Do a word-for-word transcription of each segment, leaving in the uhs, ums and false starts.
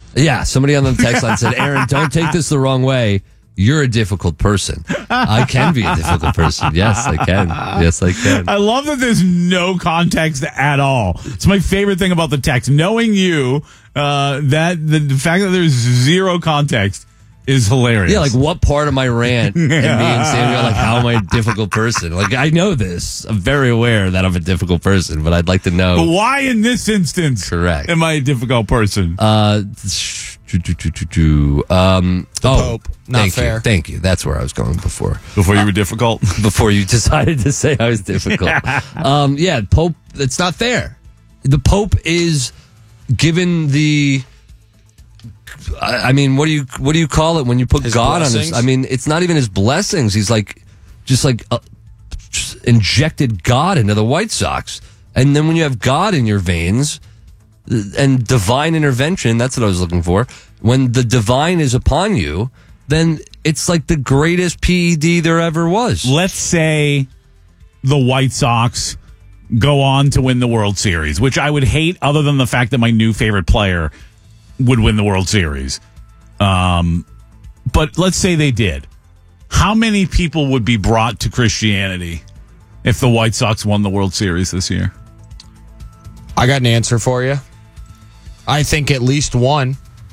Yeah, somebody on the text line said, Aaron, don't take this the wrong way. You're a difficult person. I can be a difficult person. Yes, I can. Yes, I can. I love that there's no context at all. It's my favorite thing about the text. Knowing you, uh, that the, the fact that there's zero context is hilarious. Yeah, like what part of my rant and me and Sammy are like, how am I a difficult person? Like, I know this. I'm very aware that I'm a difficult person, but I'd like to know. But why in this instance Correct. am I a difficult person? Uh, um, The oh, Pope. Not thank fair. you. Thank you. That's where I was going before. Before you were difficult? Before you decided to say I was difficult. um, yeah, Pope, it's not fair. The Pope is given the... I mean, what do you what do you call it when you put His God blessings? on his? I mean, it's not even his blessings. He's like, just like uh, just injected God into the White Sox, and then when you have God in your veins and divine intervention, that's what I was looking for. When the divine is upon you, then it's like the greatest P E D there ever was. Let's say the White Sox go on to win the World Series, which I would hate other than the fact that my new favorite player would win the World Series. Um, but let's say they did. How many people would be brought to Christianity if the White Sox won the World Series this year? I got an answer for you. I think at least one.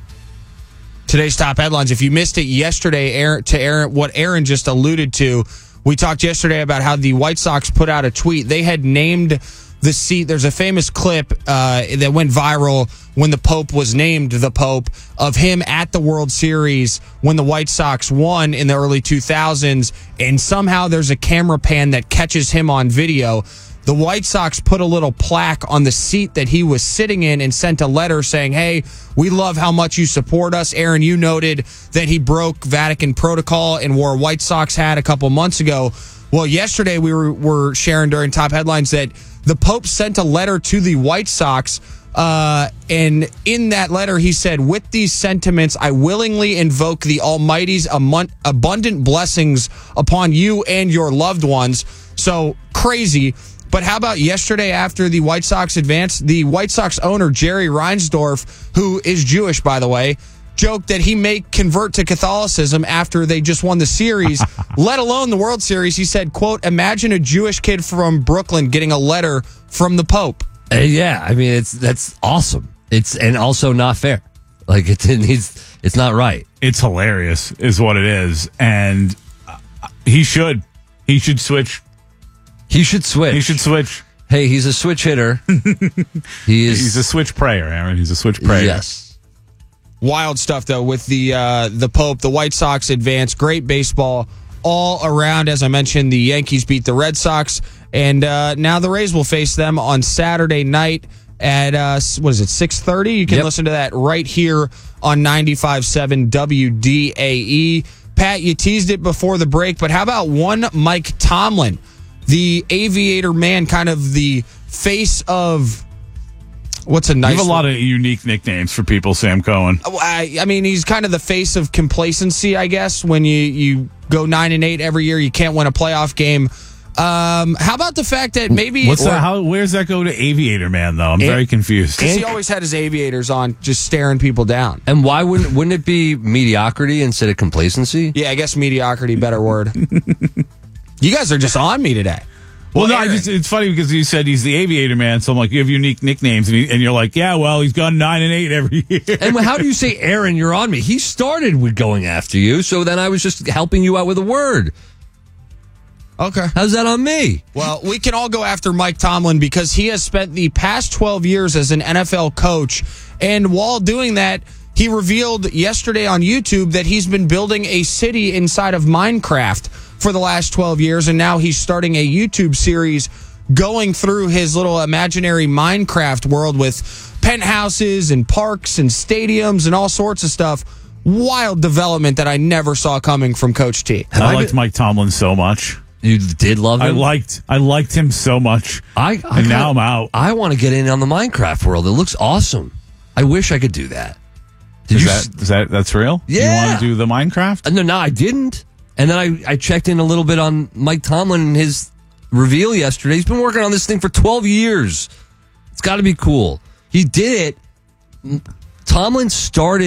Today's top headlines. If you missed it yesterday, Aaron, to Aaron, what Aaron just alluded to, we talked yesterday about how the White Sox put out a tweet. They had named the seat. There's a famous clip uh, that went viral when the Pope was named the Pope of him at the World Series when the White Sox won in the early two thousands, and somehow there's a camera pan that catches him on video. The White Sox put a little plaque on the seat that he was sitting in and sent a letter saying, hey, we love how much you support us. Aaron, you noted that he broke Vatican protocol and wore a White Sox hat a couple months ago. Well, yesterday we were, were sharing during top headlines that the Pope sent a letter to the White Sox, uh, and in that letter he said, with these sentiments, I willingly invoke the Almighty's amon- abundant blessings upon you and your loved ones. So crazy. But how about yesterday after the White Sox advanced, the White Sox owner, Jerry Reinsdorf, who is Jewish, by the way, joked that he may convert to Catholicism after they just won the series, let alone the World Series. He said, quote, imagine a Jewish kid from Brooklyn getting a letter from the Pope. Uh, yeah, I mean, it's that's awesome. It's and also not fair. Like it needs, it's not right. It's hilarious is what it is. And uh, he should. He should switch. He should switch. He should switch. Hey, he's a switch hitter. He is. He's a switch prayer, Aaron. He's a switch prayer. Yes. Wild stuff, though, with the uh, the Pope. The White Sox advance. Great baseball all around. As I mentioned, the Yankees beat the Red Sox. And uh, now the Rays will face them on Saturday night at, uh, what is it, six thirty? You can Yep. listen to that right here on ninety-five point seven W D A E. Pat, you teased it before the break, but how about one Mike Tomlin, the aviator man, kind of the face of... What's a nice... You have a lot of unique nicknames for people, Sam Cohen. I, I mean, he's kind of the face of complacency, I guess. When you, you go nine and eight every year, you can't win a playoff game. Um, how about the fact that maybe... What's or, that? How? Where's that go to aviator man, though? I'm It- very confused. Because he always had his aviators on, just staring people down. And why wouldn't wouldn't it be mediocrity instead of complacency? Yeah, I guess mediocrity, better word. You guys are just on me today. Well, no, I Aaron. just, it's funny because you said he's the aviator man, so I'm like, you have unique nicknames, and, he, and you're like, yeah, well, he's gone nine and eight every year. And how do you say, Aaron, you're on me? He started with going after you, so then I was just helping you out with a word. Okay. How's that on me? Well, we can all go after Mike Tomlin because he has spent the past twelve years as an N F L coach. And while doing that, he revealed yesterday on YouTube that he's been building a city inside of Minecraft for the last twelve years. And now he's starting a YouTube series going through his little imaginary Minecraft world with penthouses and parks and stadiums and all sorts of stuff. Wild development that I never saw coming from Coach T. I, I liked been- Mike Tomlin so much. You did love I him? liked I liked him so much. I, I and kinda- now I'm out. I want to get in on the Minecraft world. It looks awesome. I wish I could do that. Did Is you? that, is that that's real? Yeah. You want to do the Minecraft? Uh, No, no, I didn't. And then I, I checked in a little bit on Mike Tomlin and his reveal yesterday. He's been working on this thing for twelve years. It's got to be cool. He did it. Tomlin started